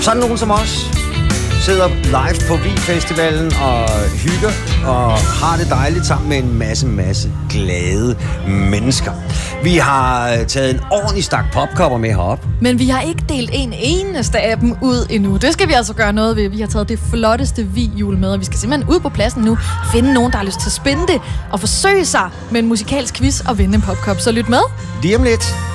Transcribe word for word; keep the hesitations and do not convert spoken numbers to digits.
Sådan nogen som os sidder live på Vig-festivalen og hygger og har det dejligt sammen med en masse, masse glade mennesker. Vi har taget en ordentlig stak popkopper med herop. Men vi har ikke delt en eneste af dem ud endnu. Det skal vi altså gøre noget ved. Vi har taget det flotteste Vig-hjul med, og vi skal simpelthen ud på pladsen nu, finde nogen, der har lyst til at spinde det og forsøge sig med en musikalsk quiz og vinde en popkop. Så lyt med. Lige om lidt.